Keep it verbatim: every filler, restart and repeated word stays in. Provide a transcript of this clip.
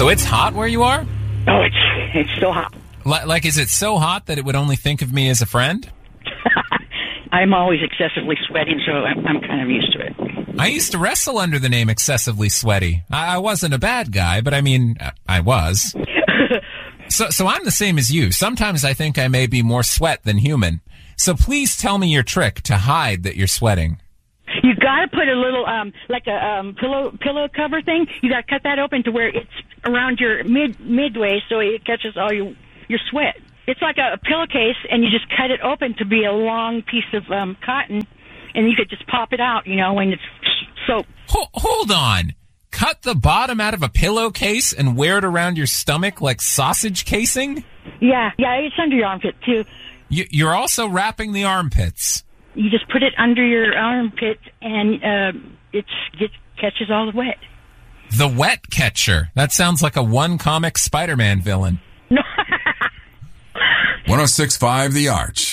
So it's hot where you are? Oh, it's it's so hot. L- like, is it so hot that it would only think of me as a friend? I'm always excessively sweating, so I'm, I'm kind of used to it. I used to wrestle under the name Excessively Sweaty. I, I wasn't a bad guy, but I mean, I was. so, so I'm the same as you. Sometimes I think I may be more sweat than human. So please tell me your trick to hide that you're sweating. You got to put a little, um, like a um, pillow pillow cover thing. You got to cut that open to where it's around your mid midway, so it catches all your your sweat. It's like a, a pillowcase, and you just cut it open to be a long piece of um, cotton, and you could just pop it out, you know, when it's soaked. Ho- hold on. Cut the bottom out of a pillowcase and wear it around your stomach like sausage casing? Yeah, yeah, it's under your armpit, too. You, you're also wrapping the armpits. You just put it under your armpit, and uh, it gets, catches all the wet. The wet catcher. That sounds like a one-comic Spider-Man villain. No. one oh six point five The Arch.